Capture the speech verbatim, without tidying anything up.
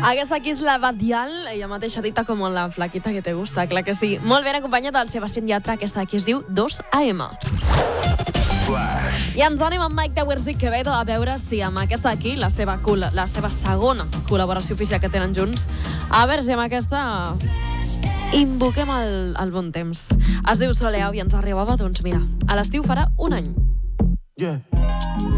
Aquesta aquí és la Badial, ella mateixa dita com la flaquita que te gusta, clar que sí. Molt ben acompanyat del Sebastián Yatra, aquesta d'aquí es diu dos A M. I ens anem amb Mike Towers i Quevedo a veure si amb aquesta d'aquí, la seva, la seva segona col·laboració oficial que tenen junts, a veure si amb aquesta invoquem el, el bon temps. Es diu Soleau i ens arribava, doncs mira, a l'estiu farà un any. Yeah.